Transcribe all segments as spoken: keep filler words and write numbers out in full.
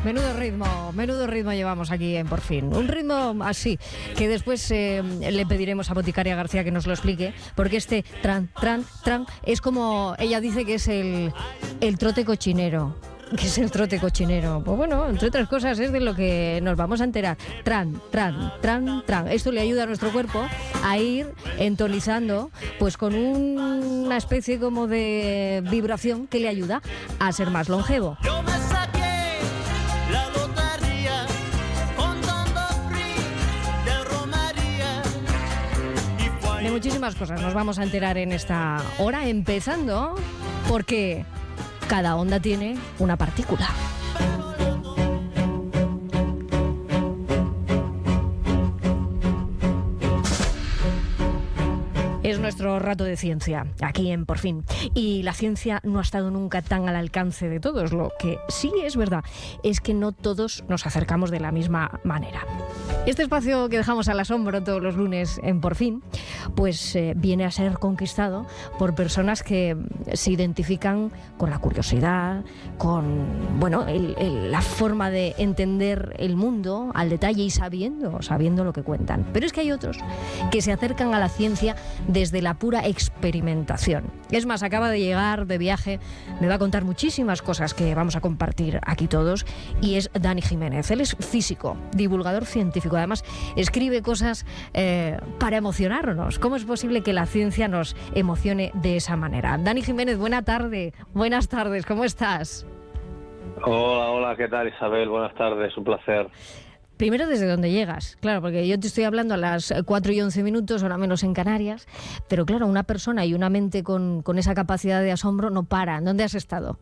Menudo ritmo, menudo ritmo llevamos aquí en Por Fin. Un ritmo así, que después eh, le pediremos a Boticaria García que nos lo explique, porque este tran, tran, tran, es como ella dice que es el, el trote cochinero. ¿Qué es el trote cochinero? Pues bueno, entre otras cosas es de lo que nos vamos a enterar. Tran, tran, tran, tran. Esto le ayuda a nuestro cuerpo a ir entonizando, pues con un, una especie como de vibración que le ayuda a ser más longevo. Yo me saqué la lotería contando free de romería. De muchísimas cosas nos vamos a enterar en esta hora, empezando porque cada onda tiene una partícula. Es nuestro rato de ciencia, aquí en Por Fin. Y la ciencia no ha estado nunca tan al alcance de todos. Lo que sí es verdad es que no todos nos acercamos de la misma manera. Este espacio que dejamos al asombro todos los lunes en Por Fin, pues eh, viene a ser conquistado por personas que se identifican con la curiosidad, con bueno, el, el, la forma de entender el mundo al detalle y sabiendo, sabiendo lo que cuentan. Pero es que hay otros que se acercan a la ciencia desde la pura experimentación. Es más, acaba de llegar de viaje, me va a contar muchísimas cosas que vamos a compartir aquí todos, y es Dani Jiménez. Él es físico, divulgador científico. Además, escribe cosas eh, para emocionarnos. ¿Cómo es posible que la ciencia nos emocione de esa manera? Dani Jiménez, buena tarde. Buenas tardes, ¿cómo estás? Hola, hola, ¿qué tal, Isabel? Buenas tardes, un placer. Primero, ¿desde dónde llegas? Claro, porque yo te estoy hablando a las cuatro y once minutos, ahora menos en Canarias, pero claro, una persona y una mente con, con esa capacidad de asombro no paran. ¿Dónde has estado?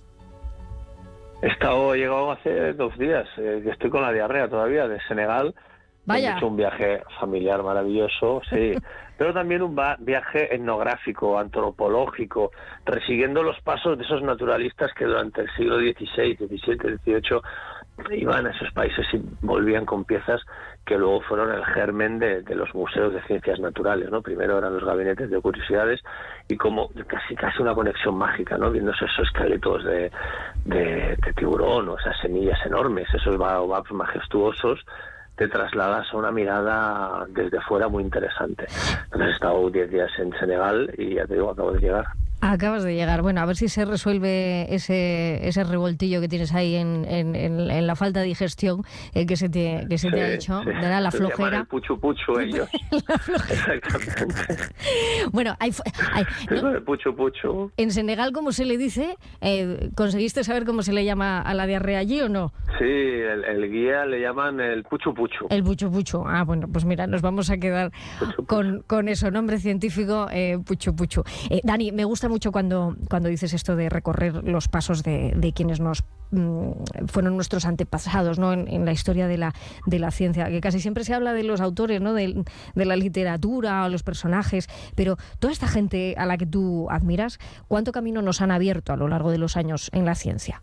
He estado, he llegado hace dos días, eh, estoy con la diarrea todavía, de Senegal. Vaya. He hecho un viaje familiar maravilloso, sí, pero también un viaje etnográfico, antropológico, resiguiendo los pasos de esos naturalistas que durante el siglo dieciséis, diecisiete, dieciocho iban a esos países y volvían con piezas que luego fueron el germen de, de los museos de ciencias naturales, ¿no? Primero eran los gabinetes de curiosidades y como casi casi una conexión mágica, ¿no? Viéndose esos esqueletos de, de, de tiburón o esas semillas enormes, esos baobabs majestuosos, te trasladas a una mirada desde fuera muy interesante. Entonces he estado diez días en Senegal y ya te digo, acabo de llegar. Acabas de llegar. Bueno, a ver si se resuelve ese ese revoltillo que tienes ahí en, en, en, en la falta de digestión eh, que se te que se sí, te ha hecho, sí. ¿Verdad? La flojera. Se llaman el puchu puchu ellos. La flojera. Exactamente. Bueno, hay, hay ¿no? El puchu puchu. En Senegal, ¿cómo se le dice? Eh, ¿Conseguiste saber cómo se le llama a la diarrea allí o no? Sí, el, el guía le llaman el puchu puchu. El puchu puchu. Ah, bueno, pues mira, nos vamos a quedar puchu, con, puchu. con eso, nombre científico, eh, puchu puchu. Eh, Dani, me gusta mucho cuando, cuando dices esto de recorrer los pasos de, de quienes nos mmm, fueron nuestros antepasados, ¿no? En, en la historia de la, de la ciencia, que casi siempre se habla de los autores, ¿no? de, de la literatura o los personajes, pero toda esta gente a la que tú admiras, ¿cuánto camino nos han abierto a lo largo de los años en la ciencia?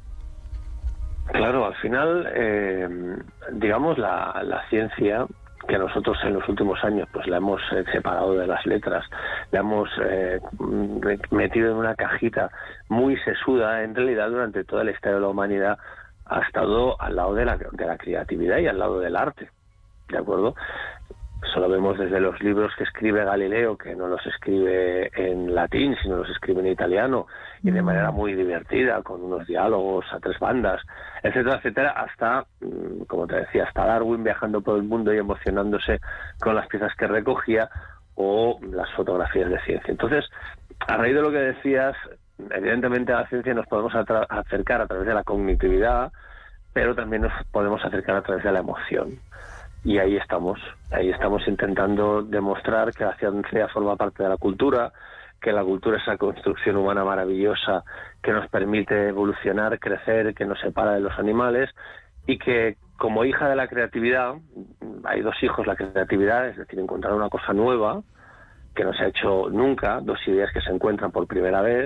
Claro, al final, eh, digamos, la, la ciencia, que nosotros en los últimos años pues la hemos eh, separado de las letras, la hemos eh, metido en una cajita muy sesuda. En realidad, durante toda la historia de la humanidad ha estado al lado de la, de la creatividad y al lado del arte, ¿de acuerdo? Eso lo vemos desde los libros que escribe Galileo, que no los escribe en latín, sino los escribe en italiano, y de manera muy divertida, con unos diálogos a tres bandas, etcétera, etcétera, hasta, como te decía, hasta Darwin viajando por el mundo y emocionándose con las piezas que recogía, o las fotografías de ciencia. Entonces, a raíz de lo que decías, evidentemente a la ciencia nos podemos atra- acercar a través de la cognitividad, pero también nos podemos acercar a través de la emoción. Y ahí estamos, ahí estamos intentando demostrar que la ciencia forma parte de la cultura, que la cultura es esa construcción humana maravillosa que nos permite evolucionar, crecer, que nos separa de los animales, y que como hija de la creatividad, hay dos hijos, la creatividad, es decir, encontrar una cosa nueva que no se ha hecho nunca, dos ideas que se encuentran por primera vez,